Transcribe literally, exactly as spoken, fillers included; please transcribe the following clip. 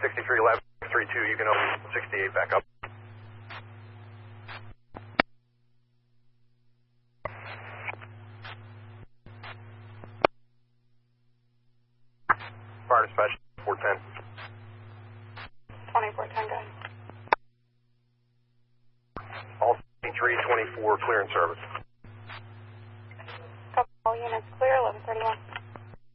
sixty-three eleven, three two, you can open sixty-eight back up. Fire dispatch, four ten. twenty-four ten, go ahead. All three twenty-four, clear and service. Couple units clear, eleven thirty-one.